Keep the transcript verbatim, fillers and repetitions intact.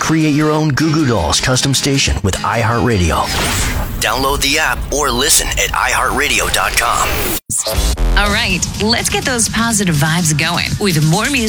Create your own Goo Goo Dolls custom station with iHeartRadio. Download the app or listen at i heart radio dot com. All right, let's get those positive vibes going with more music.